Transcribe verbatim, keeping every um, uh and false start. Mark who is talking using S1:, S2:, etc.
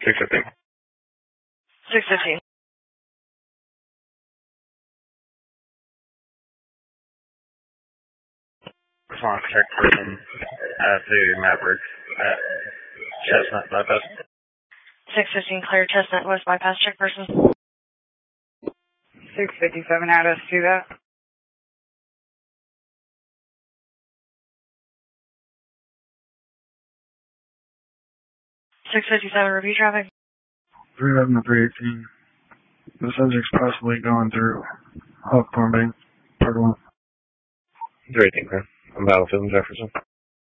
S1: six fifteen.
S2: six fifteen.
S1: Response check person uh, to Maverick at Chestnut Bypass.
S2: six fifteen, clear Chestnut West Bypass, check person.
S3: six fifty-seven, add us to that.
S2: six fifty-seven, review traffic.
S4: three eleven to three eighteen. The subject's possibly going through Hawthorne Bank, parking lot.
S1: three eighteen, man. I'm Battlefield and Jefferson.